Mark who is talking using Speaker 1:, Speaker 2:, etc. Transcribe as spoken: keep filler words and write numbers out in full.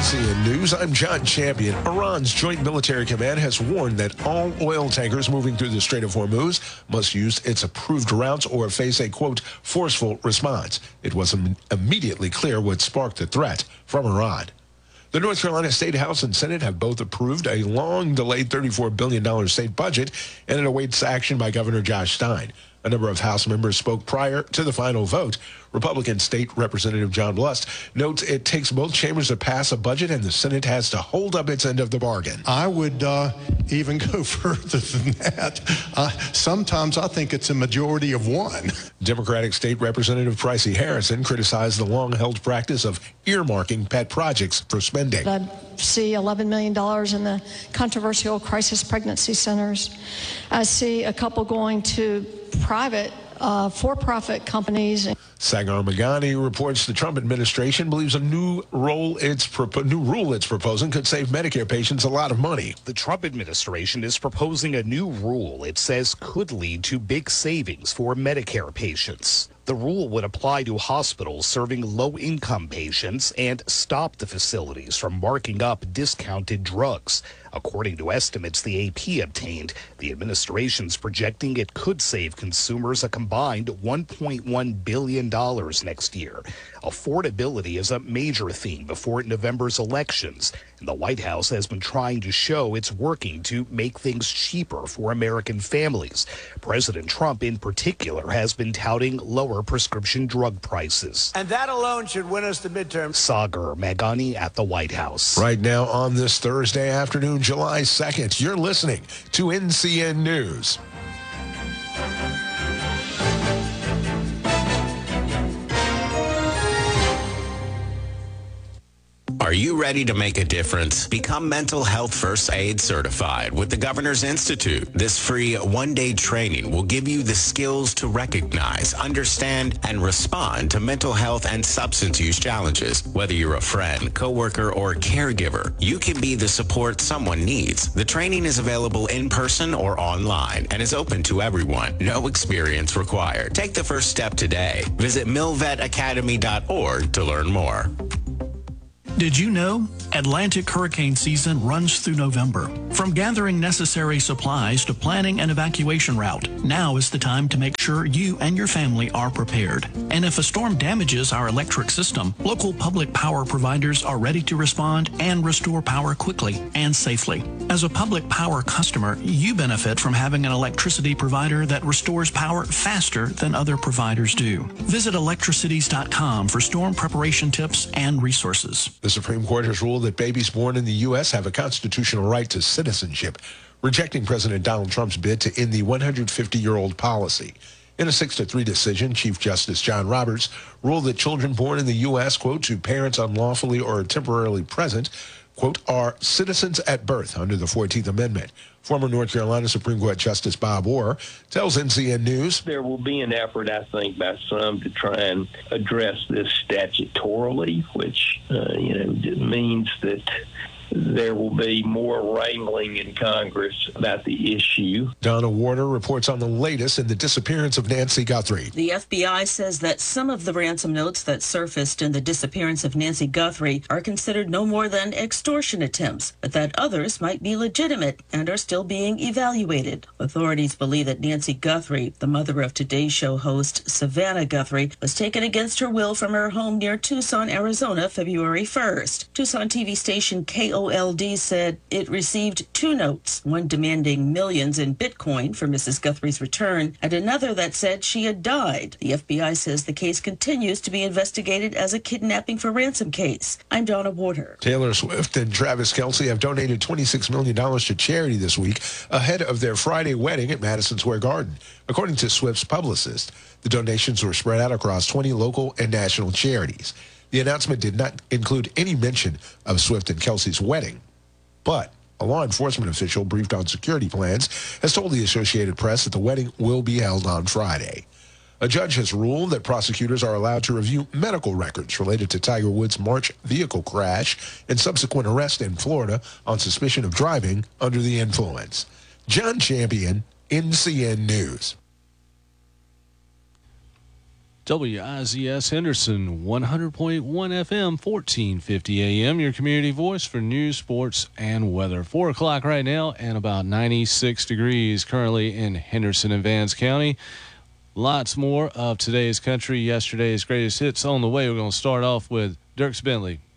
Speaker 1: C N News, I'm John Champion. Iran's Joint Military Command has warned that all oil tankers moving through the Strait of Hormuz must use its approved routes or face a, quote, forceful response. It wasn't immediately clear what sparked the threat from Iran. The North Carolina State House and Senate have both approved a long-delayed thirty-four billion dollars state budget, and it awaits action by Governor Josh Stein. A number of House members spoke prior to the final vote. Republican State Representative John Blust notes it takes both chambers to pass a budget, and the Senate has to hold up its end of the bargain.
Speaker 2: I would uh, even go further than that. Uh, sometimes I think it's a majority of one.
Speaker 1: Democratic State Representative Pricey Harrison criticized the long-held practice of earmarking pet projects for spending.
Speaker 3: I see eleven million dollars in the controversial crisis pregnancy centers. I see a couple going to private uh, for-profit companies.
Speaker 1: Sagar Magani reports the Trump administration believes a new role it's propo- new rule it's proposing could save Medicare patients a lot of money.
Speaker 4: The Trump administration is proposing a new rule it says could lead to big savings for Medicare patients. The rule would apply to hospitals serving low-income patients and stop the facilities from marking up discounted drugs. According to estimates the A P obtained, the administration's projecting it could save consumers a combined one point one billion dollars next year. Affordability is a major theme before November's elections, and the White House has been trying to show it's working to make things cheaper for American families. President Trump, in particular, has been touting lower prescription drug prices.
Speaker 5: And that alone should win us the midterm.
Speaker 4: Sagar Magani at the White House.
Speaker 1: Right now on this Thursday afternoon, July second, you're listening to N C N News.
Speaker 6: Are you ready to make a difference? Become Mental Health First Aid certified with the Governor's Institute. This free one-day training will give you the skills to recognize, understand, and respond to mental health and substance use challenges. Whether you're a friend, coworker, or caregiver, you can be the support someone needs. The training is available in person or online and is open to everyone. No experience required. Take the first step today. Visit mil vet academy dot org to learn more.
Speaker 7: Did you know Atlantic hurricane season runs through November? From gathering necessary supplies to planning an evacuation route, now is the time to make sure you and your family are prepared. And if a storm damages our electric system, local public power providers are ready to respond and restore power quickly and safely. As a public power customer, you benefit from having an electricity provider that restores power faster than other providers do. Visit electricities dot com for storm preparation tips and resources.
Speaker 1: The Supreme Court has ruled that babies born in the U S have a constitutional right to citizenship, rejecting President Donald Trump's bid to end the one hundred fifty-year-old policy. In a six to three decision, Chief Justice John Roberts ruled that children born in the U S, quote, to parents unlawfully or temporarily present, quote, are citizens at birth under the fourteenth Amendment. Former North Carolina Supreme Court Justice Bob Orr tells N C N News.
Speaker 8: There will be an effort, I think, by some to try and address this statutorily, which, uh, you know, means that there will be more wrangling in Congress about the issue.
Speaker 1: Donna Warder reports on the latest in the disappearance of Nancy Guthrie.
Speaker 9: The F B I says that some of the ransom notes that surfaced in the disappearance of Nancy Guthrie are considered no more than extortion attempts, but that others might be legitimate and are still being evaluated. Authorities believe that Nancy Guthrie, the mother of Today Show host Savannah Guthrie, was taken against her will from her home near Tucson, Arizona, February first. Tucson T V station K O L D said it received two notes, one demanding millions in Bitcoin for Missus Guthrie's return, and another that said she had died. The F B I says the case continues to be investigated as a kidnapping for ransom case. I'm Donna Warder.
Speaker 1: Taylor Swift and Travis Kelce have donated twenty-six million dollars to charity this week ahead of their Friday wedding at Madison Square Garden. According to Swift's publicist, the donations were spread out across twenty local and national charities. The announcement did not include any mention of Swift and Kelce's wedding, but a law enforcement official briefed on security plans has told the Associated Press that the wedding will be held on Friday. A judge has ruled that prosecutors are allowed to review medical records related to Tiger Woods' March vehicle crash and subsequent arrest in Florida on suspicion of driving under the influence. John Champion, N C N News.
Speaker 10: W I Z S Henderson, one hundred point one F M, fourteen fifty A M, your community voice for news, sports, and weather. Four o'clock right now and about ninety-six degrees currently in Henderson and Vance County. Lots more of today's country, yesterday's greatest hits on the way. We're going to start off with Dierks Bentley.